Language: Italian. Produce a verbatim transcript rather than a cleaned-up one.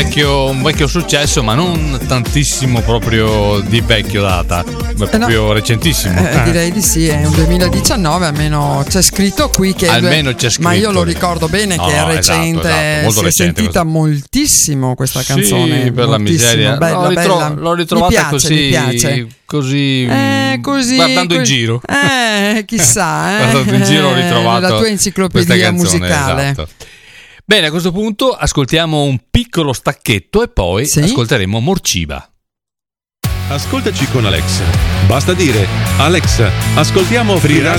vecchio, un vecchio successo, ma non tantissimo proprio di vecchio data, ma proprio no, recentissimo. Eh, eh. Direi di sì, è un duemiladiciannove, almeno c'è scritto qui che almeno c'è scritto. Ma io lo ricordo bene no, che è recente, esatto, esatto, molto si recente, è sentita questo. moltissimo questa canzone. Sì, per la miseria. Bella, l'ho, ritro- bella. l'ho ritrovata mi piace, così, mi piace. Così, eh, così guardando così, in giro. Eh, chissà, eh. Guardando in giro ho ritrovato la tua enciclopedia canzone, musicale. Esatto. Bene, a questo punto ascoltiamo un piccolo stacchetto e poi sì? ascolteremo Morciba. Ascoltaci con Alexa. Basta dire: Alexa, ascoltiamo Free Radio.